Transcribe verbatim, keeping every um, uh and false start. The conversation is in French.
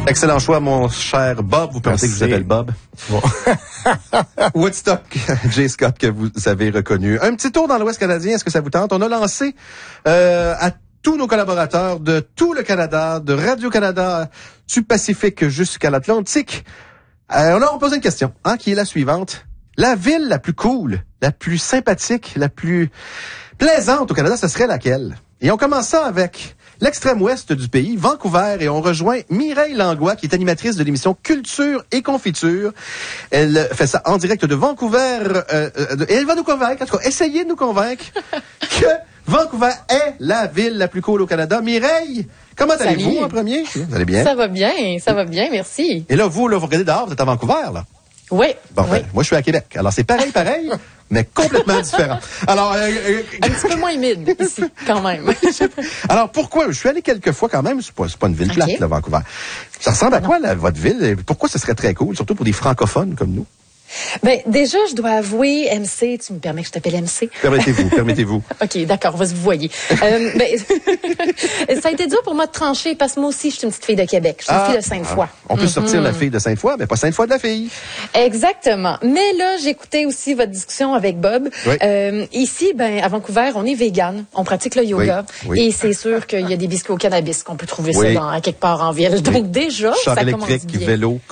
Excellent choix, mon cher Bob. Vous permettez que je vous appelle Bob? Bon. Woodstock, Jay Scott, que vous avez reconnu. Un petit tour dans l'Ouest canadien, est-ce que ça vous tente? On a lancé euh, à tous nos collaborateurs de tout le Canada, de Radio-Canada, du Pacifique jusqu'à l'Atlantique. Euh, on leur a posé une question, hein, qui est la suivante. La ville la plus cool, la plus sympathique, la plus plaisante au Canada, ce serait laquelle? Et on commence ça avec l'extrême ouest du pays, Vancouver, et on rejoint Mireille Langlois, qui est animatrice de l'émission Culture et Confiture. Elle fait ça en direct de Vancouver, euh, euh, et elle va nous convaincre, en tout cas, essayer de nous convaincre que Vancouver est la ville la plus cool au Canada. Mireille, comment allez-vous en premier? Vous allez bien? Ça va bien, ça va bien, merci. Et là, vous, là, vous regardez dehors, vous êtes à Vancouver, là? Oui. Bon, oui. Ben, moi, je suis à Québec. Alors, c'est pareil, pareil, mais complètement différent. Alors, euh, euh, un petit peu moins humide ici, quand même. Alors, pourquoi? Je suis allé quelques fois quand même. C'est pas, c'est pas une ville okay. plate, là, Vancouver. Ça ressemble à quoi, là, votre ville? Pourquoi ce serait très cool, surtout pour des francophones comme nous? Ben, déjà, je dois avouer, M C, tu me permets que je t'appelle M C? Permettez-vous, permettez-vous. OK, d'accord, on va se vous voyez. euh, ben, ça a été dur pour moi de trancher parce que moi aussi, je suis une petite fille de Québec. Je suis ah, une fille de Sainte-Foy. Ah, on peut mm-hmm. sortir la fille de Sainte-Foy, mais pas Sainte-Foy de la fille. Exactement. Mais là, j'écoutais aussi votre discussion avec Bob. Oui. Euh, ici, ben, à Vancouver, on est vegan. On pratique le yoga. Oui, oui. Et c'est sûr qu'il y a des biscuits au cannabis qu'on peut trouver oui. ça dans, à quelque part en ville. Donc, déjà, Char ça électrique, commence bien. Vélo.